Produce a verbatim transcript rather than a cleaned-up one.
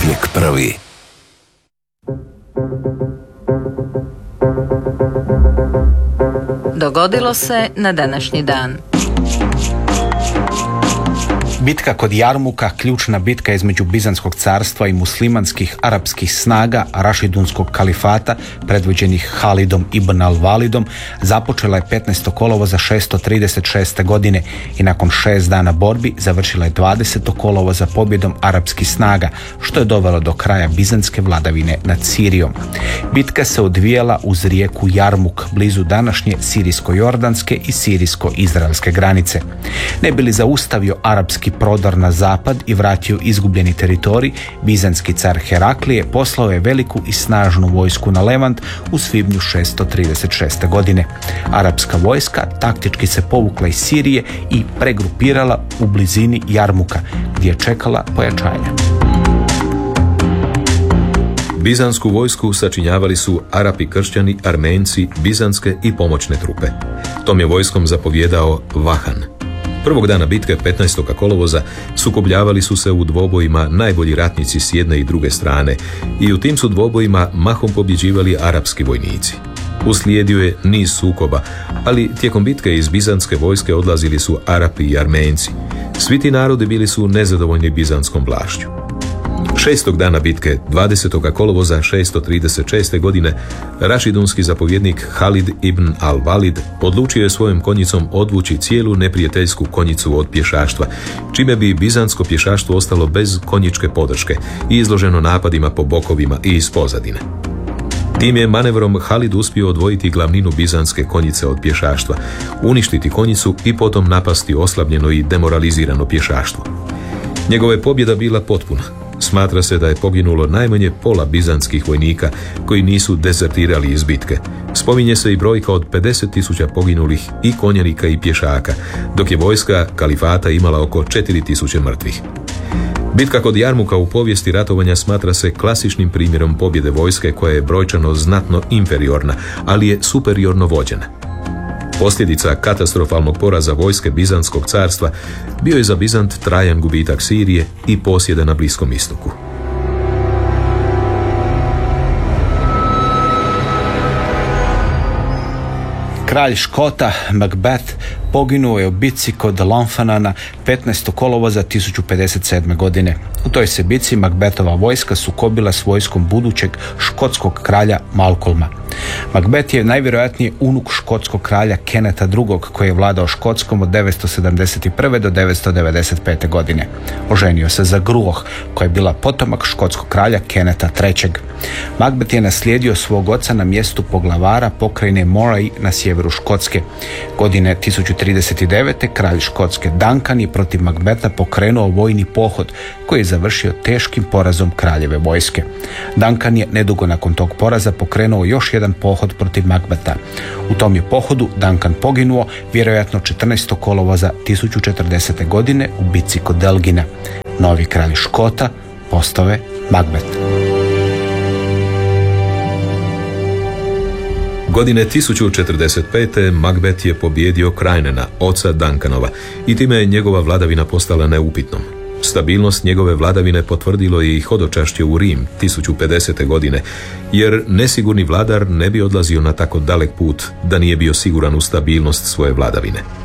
uvijek prvi. Dogodilo se na današnji dan. Bitka kod Jarmuka, ključna bitka između Bizantskog carstva i muslimanskih arapskih snaga Rašidunskog kalifata, predvođenih Halidom ibn al-Walidom, započela je petnaestog kolovoza šesto trideset šeste. godine i nakon šest dana borbi završila je dvadesetog kolovoza pobjedom arapskih snaga, što je dovelo do kraja bizantske vladavine nad Sirijom. Bitka se odvijala uz rijeku Jarmuk, blizu današnje sirijsko-jordanske i sirijsko-izraelske granice. Ne bi li zaustavio arapski prodor na zapad i vratio izgubljeni teritorij, bizantski car Heraklije poslao je veliku i snažnu vojsku na Levant u svibnju šesto trideset šeste. godine. Arapska vojska taktički se povukla iz Sirije i pregrupirala u blizini Jarmuka, gdje je čekala pojačanja. Bizansku vojsku sačinjavali su Arapi kršćani, Armenci, bizantske i pomoćne trupe. Tom je vojskom zapovjedao Vahan. Prvog dana bitke petnaestog kolovoza sukobljavali su se u dvobojima najbolji ratnici s jedne i druge strane i u tim su dvobojima mahom pobjeđivali arapski vojnici. Uslijedio je niz sukoba, ali tijekom bitke iz bizantske vojske odlazili su Arapi i Armenci. Svi ti narodi bili su nezadovoljni bizanskom vlašću. Šestog dana bitke, dvadesetog kolovoza šesto trideset šeste. godine, rašidunski zapovjednik Halid ibn al-Walid odlučio je svojom konjicom odvući cijelu neprijateljsku konjicu od pješaštva, čime bi bizantsko pješaštvo ostalo bez konjičke podrške i izloženo napadima po bokovima i iz pozadine. Tim je manevrom Halid uspio odvojiti glavninu bizantske konjice od pješaštva, uništiti konjicu i potom napasti oslabljeno i demoralizirano pješaštvo. Njegova je pobjeda bila potpuna. Smatra se da je poginulo najmanje pola bizantskih vojnika koji nisu dezertirali iz bitke. Spominje se i brojka od pedeset tisuća poginulih i konjanika i pješaka, dok je vojska kalifata imala oko četiri tisuće mrtvih. Bitka kod Jarmuka u povijesti ratovanja smatra se klasičnim primjerom pobjede vojske koja je brojčano znatno inferiorna, ali je superiorno vođena. Posljedica katastrofalnog poraza vojske Bizantskog carstva bio je za Bizant trajan gubitak Sirije i posjede na Bliskom istoku. Kralj Škota, Macbeth, poginuo je u bitci kod Lonfanana petnaestog kolovoza tisuću pedeset sedme. godine. U toj se bitci Macbethova vojska sukobila s vojskom budućeg škotskog kralja Malcolma. Macbeth je najvjerojatnije unuk škotskog kralja Keneta drugog. koji je vladao Škotskom od devetsto sedamdeset prve. do devetsto devedeset pete. godine. Oženio se za Gruoh, koja je bila potomak škotskog kralja Keneta trećeg. Macbeth je naslijedio svog oca na mjestu poglavara pokrajine Moray na sjeveru Škotske. Godine tisuću trideset devete. kralj Škotske Duncan je protiv Macbetha pokrenuo vojni pohod koji je završio teškim porazom kraljeve vojske. Duncan je nedugo nakon tog poraza pokrenuo još jedan pohod protiv Macbetha. U tom je pohodu Duncan poginuo, vjerojatno četrnaestog kolovoza tisuću četrdesete. godine u bitci kod Elgina. Novi kralj Škota postao je Macbeth. Godine tisuću četrdeset pete. Macbeth je pobjedio Krajnena, oca Duncanova, i time je njegova vladavina postala neupitnom. Stabilnost njegove vladavine potvrdilo je i hodočašće u Rim tisuću pedesete. godine, jer nesigurni vladar ne bi odlazio na tako dalek put da nije bio siguran u stabilnost svoje vladavine.